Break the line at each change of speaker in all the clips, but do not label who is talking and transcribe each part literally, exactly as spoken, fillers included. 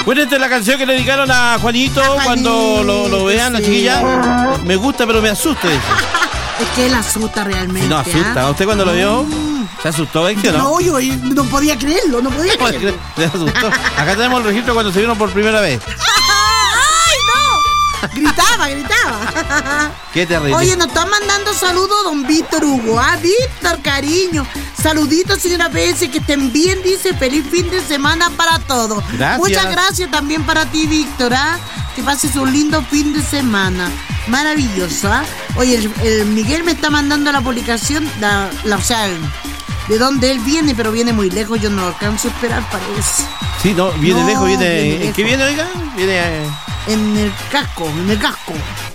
Bueno, esta es la canción que le dedicaron a Juanito, a Juanito cuando lo, lo vean, sí. La chiquilla. Me gusta, pero me asusta. Dice.
Es que él asusta realmente.
No, asusta. ¿Ah? ¿Usted cuando lo vio? ¿Se asustó, Vexio, no?
No, yo no podía creerlo, no podía creerlo.
Se asustó. Acá tenemos el registro cuando se vieron por primera vez.
¡Ay, no! Gritaba, gritaba.
Qué terrible.
Oye, nos está mandando saludos don Víctor Hugo. Ah, Víctor, cariño. Saluditos, señora P S, que estén bien, dice. Feliz fin de semana para todos.
Gracias.
Muchas gracias también para ti, Víctor. ¿Ah? Que pases un lindo fin de semana. Maravilloso, ¿ah? Oye, el, el Miguel me está mandando la publicación, la, la, o sea, el, de dónde él viene, pero viene muy lejos, yo no lo alcanzo a esperar, parece.
Sí, no, viene no, lejos, viene...
viene
¿En
lejos.
qué viene, oiga? Viene... Eh...
En el casco, en el casco.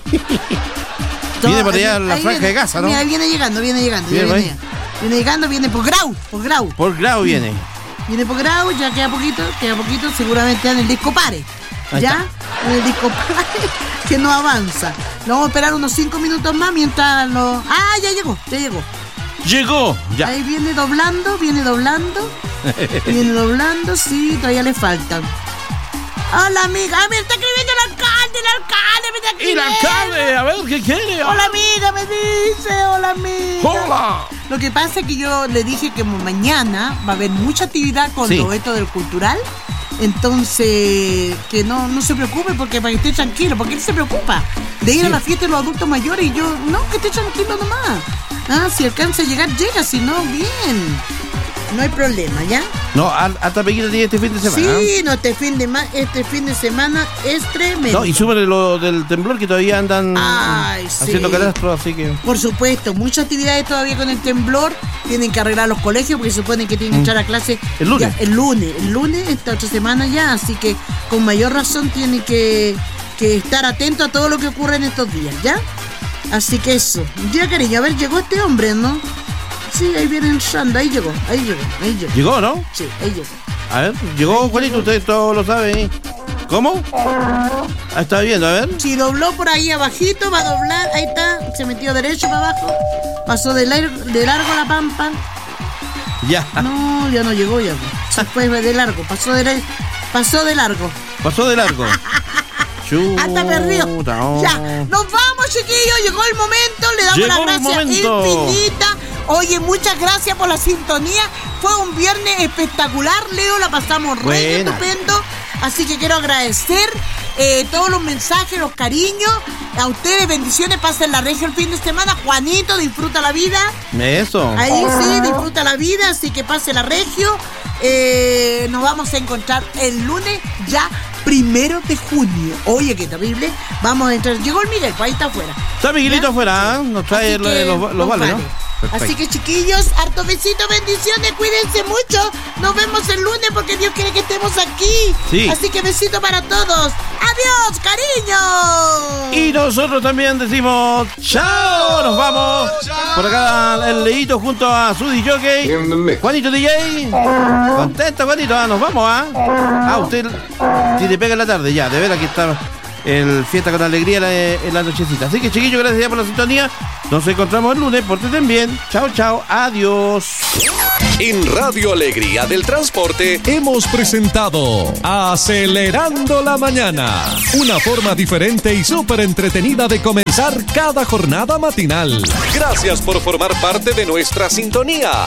Viene por allá la franja
viene,
de casa, ¿no?
Mira, viene llegando, viene llegando,
¿Viene,
viene, viene, viene llegando, viene por Grau, por Grau.
Por Grau viene.
Viene por Grau, ya queda poquito, queda poquito, seguramente en el disco pare.
Ahí
¿Ya?
Está.
En el disco pare, que no avanza. Lo vamos a esperar unos cinco minutos más mientras lo... ¡Ah, ya llegó, ya llegó!
Llegó, ya.
Ahí viene doblando, viene doblando. Viene doblando, sí, todavía le faltan. Hola, amiga. Ah, me está escribiendo el alcalde, el alcalde me está
¿Y el
escribiendo.
alcalde? A ver, ¿qué quiere?
Hola, amiga, me dice. Hola, amiga.
Hola.
Lo que pasa es que yo le dije que mañana va a haber mucha actividad con
Sí.
todo esto del cultural. Entonces, que no, no se preocupe, porque para que esté tranquilo, porque él se preocupa de ir
Sí.
a la fiesta de los adultos mayores y yo, no, que esté tranquilo nomás. Ah, si alcanza a llegar, llega, si no, bien. No hay problema, ¿ya?
No, hasta Pequita tiene este fin de semana.
Sí, no, este fin de, ma- este fin de semana es tremendo.
No, y súmale lo del temblor que todavía andan
Ay,
haciendo
sí.
catastro, así que...
Por supuesto, muchas actividades todavía con el temblor. Tienen que arreglar los colegios porque se supone que tienen que echar a clase
El lunes.
ya, el lunes, el lunes, esta otra semana ya. Así que con mayor razón tiene que, que estar atento a todo lo que ocurre en estos días, ¿ya? Así que eso. Ya, cariño, a ver, llegó este hombre, ¿no? Sí, ahí viene entrando, ahí llegó, ahí llegó, ahí llegó.
¿Llegó, no?
Sí, ahí llegó.
A ver, llegó Juanito, usted todo lo sabe. ¿Cómo? Ah, está viendo, a ver.
Si dobló por ahí abajito, va a doblar, ahí está, se metió derecho para abajo, pasó de, lar- de largo la pampa.
Ya.
No, ya no llegó ya. Se fue de largo, pasó de, la- pasó de largo.
Pasó de largo.
Hasta perdió.
no.
Ya, nos vamos, chiquillos, llegó el momento, le damos
Llegó
las
el
gracias
momento.
infinitas. Oye, muchas gracias por la sintonía. Fue un viernes espectacular, Leo, la pasamos re
Buena.
estupendo. Así que quiero agradecer eh, todos los mensajes, los cariños. A ustedes, bendiciones, pasen la regia el fin de semana. Juanito, disfruta la vida.
Eso.
Ahí sí, disfruta la vida, así que pase la regio. Eh, nos vamos a encontrar el lunes ya primero de junio. Oye, qué terrible. Vamos a entrar. Llegó el Miguel, pues ahí está afuera.
Está Miguelito
¿Ya?
afuera, ¿eh? Nos trae
Así
los,
que,
los, los
los
vales, ¿no?
vales.
Perfecto.
Así que, chiquillos, harto besitos, bendiciones, cuídense mucho. Nos vemos el lunes porque Dios quiere que estemos aquí.
Sí.
Así que besito para todos. Adiós, cariño.
Y nosotros también decimos chao, nos vamos. Por acá el Leito junto a su D J. Juanito D J. Contento, Juanito, ah, nos vamos, ¿ah? Ah, usted si le pega en la tarde, ya, de ver aquí está el Fiesta con Alegría en la, en la nochecita. Así que, chiquillos, gracias ya por la sintonía. Nos encontramos el lunes, pórtense bien. Chao, chao, adiós.
En Radio Alegría del Transporte
Hemos presentado Acelerando la Mañana, una forma diferente y súper entretenida de comenzar cada jornada matinal.
Gracias por formar parte de nuestra sintonía.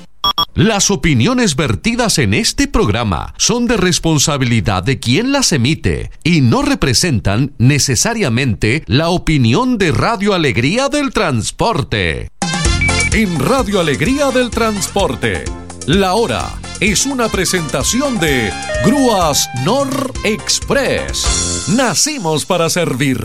Las opiniones vertidas en este programa son de responsabilidad de quien las emite y no representan necesariamente la opinión de Radio Alegría del Transporte. En Radio Alegría del Transporte, la hora es una presentación de Grúas Nor Express. Nacimos para servir.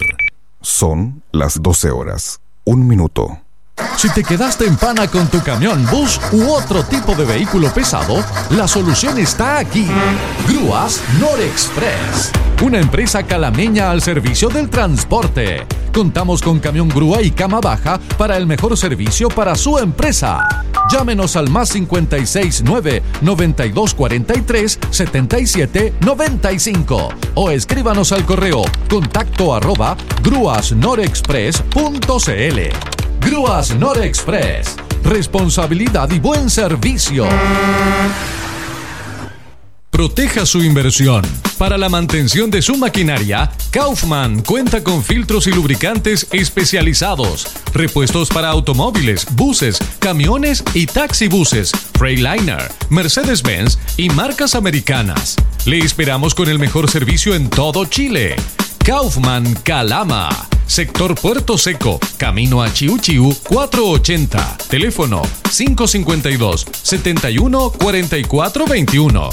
Son las doce horas, un minuto.
Si te quedaste en pana con tu camión, bus u otro tipo de vehículo pesado, la solución está aquí. Grúas Norexpress, una empresa calameña al servicio del transporte. Contamos con camión grúa y cama baja para el mejor servicio para su empresa. Llámenos al más cincuenta y seis nueve, noventa y dos cuarenta y tres, setenta y siete noventa y cinco o escríbanos al correo contacto arroba grúas norexpress punto cl. Grúas Norexpress, responsabilidad y buen servicio. Proteja su inversión. Para la mantención de su maquinaria, Kaufman cuenta con filtros y lubricantes especializados, repuestos para automóviles, buses, camiones y taxibuses, Freightliner, Mercedes-Benz y marcas americanas. Le esperamos con el mejor servicio en todo Chile. Kaufman Calama, sector Puerto Seco, camino a Chiu Chiu cuatrocientos ochenta, teléfono cinco cinco dos, setenta y uno, cuarenta y cuatro veintiuno.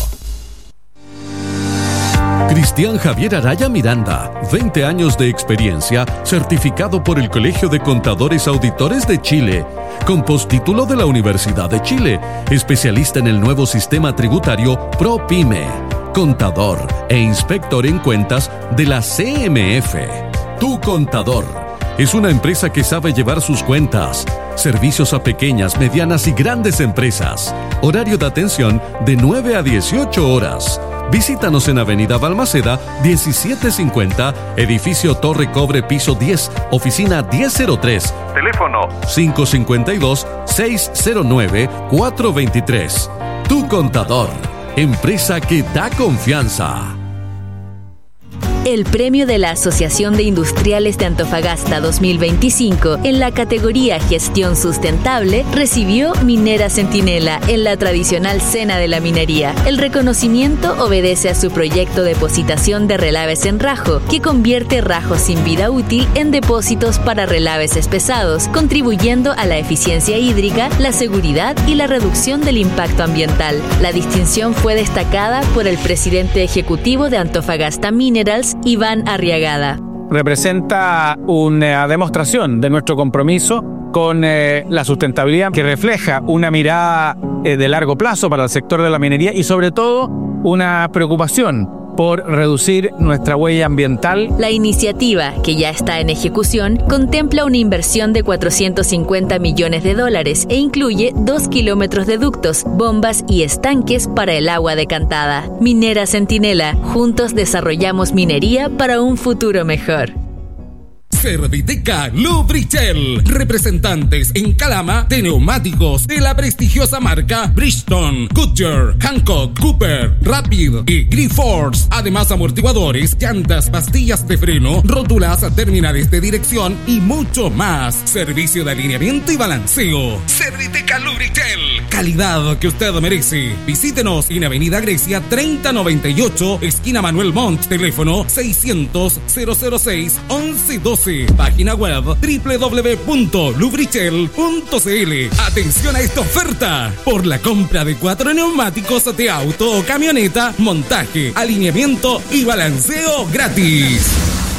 Cristian Javier Araya Miranda, veinte años de experiencia, certificado por el Colegio de Contadores Auditores de Chile, con postítulo de la Universidad de Chile, especialista en el nuevo sistema tributario ProPyme, contador e inspector en cuentas de la C M F. Tu Contador es una empresa que sabe llevar sus cuentas. Servicios a pequeñas, medianas y grandes empresas. Horario de atención de nueve a dieciocho horas. Visítanos en Avenida Balmaceda, diecisiete cincuenta, edificio Torre Cobre, piso diez, oficina diez cero tres. Teléfono cinco cinco dos, seis cero nueve, cuatro dos tres. Tu Contador, empresa que da confianza.
El premio de la Asociación de Industriales de Antofagasta dos mil veinticinco en la categoría Gestión Sustentable recibió Minera Centinela en la tradicional Cena de la Minería. El reconocimiento obedece a su proyecto de depositación de relaves en rajo, que convierte rajos sin vida útil en depósitos para relaves pesados, contribuyendo a la eficiencia hídrica, la seguridad y la reducción del impacto ambiental. La distinción fue destacada por el presidente ejecutivo de Antofagasta Minerals, Iván Arriagada.
Representa una demostración de nuestro compromiso con eh, la sustentabilidad, que refleja una mirada eh, de largo plazo para el sector de la minería y sobre todo una preocupación por reducir nuestra huella ambiental.
La iniciativa, que ya está en ejecución, contempla una inversión de cuatrocientos cincuenta millones de dólares e incluye dos kilómetros de ductos, bombas y estanques para el agua decantada. Minera Centinela, juntos desarrollamos minería para un futuro mejor.
Serviteca Lubritel, representantes en Calama de neumáticos de la prestigiosa marca Bridgestone, Goodyear, Hankook, Cooper, Rapid y Grifols. Además, amortiguadores, llantas, pastillas de freno, rótulas, terminales de dirección y mucho más. Servicio de alineamiento y balanceo. Serviteca Lubritel, calidad que usted merece. Visítenos en Avenida Grecia treinta noventa y ocho, esquina Manuel Montt, teléfono seiscientos, cero cero seis, once doce. Página web doble u doble u doble u punto lubritel punto c l. Atención a esta oferta. Por la compra de cuatro neumáticos de auto o camioneta, montaje, alineamiento y balanceo gratis.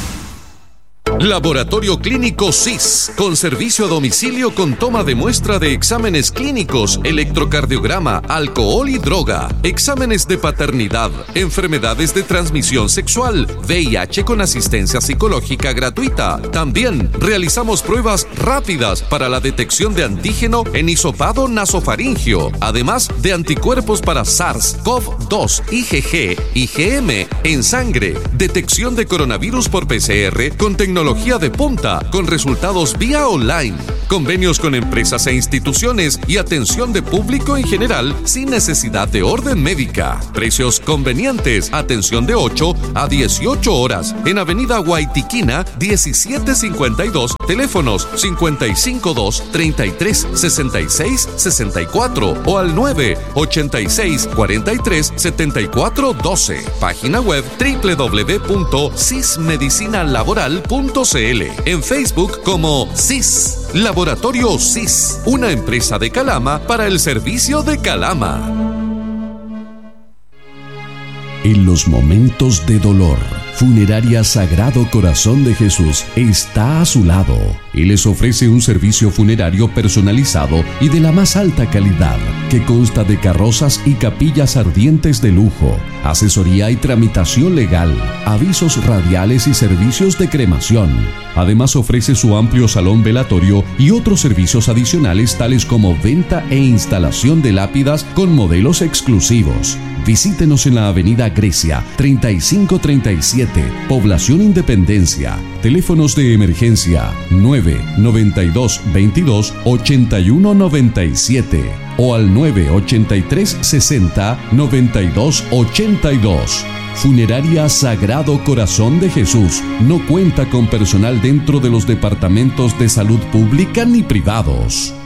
Laboratorio Clínico S I S, con servicio a domicilio con toma de muestra de exámenes clínicos, electrocardiograma, alcohol y droga, exámenes de paternidad, enfermedades de transmisión sexual, V I H con asistencia psicológica gratuita. También realizamos pruebas rápidas para la detección de antígeno en hisopado nasofaringio, además de anticuerpos para SARS, CoV dos, I G G, I G M en sangre, detección de coronavirus por P C R con tecnología de punta, con resultados vía online, convenios con empresas e instituciones y atención de público en general sin necesidad de orden médica. Precios convenientes, atención de ocho a dieciocho horas en Avenida Guaitiquina diecisiete cincuenta y dos, teléfonos cincuenta y cinco dos, treinta y tres, sesenta y seis, sesenta y cuatro o al nueve, ochenta y seis, cuarenta y tres, setenta y cuatro, doce. Página web doble u doble u doble u punto sismedicinalaboral punto c l. En Facebook como S I S, Laboratorio S I S, una empresa de Calama para el servicio de Calama.
En los momentos de dolor, Funeraria Sagrado Corazón de Jesús está a su lado y les ofrece un servicio funerario personalizado y de la más alta calidad, que consta de carrozas y capillas ardientes de lujo, asesoría y tramitación legal, avisos radiales y servicios de cremación. Además, ofrece su amplio salón velatorio y otros servicios adicionales tales como venta e instalación de lápidas con modelos exclusivos. Visítenos en la Avenida Grecia treinta y cinco treinta y siete, siete, Población Independencia. Teléfonos de emergencia nueve noventa y dos veintidós ochenta y uno noventa y siete o al nueve ochenta y tres sesenta noventa y dos ochenta y dos. Funeraria Sagrado Corazón de Jesús no cuenta con personal dentro de los departamentos de salud pública ni privados.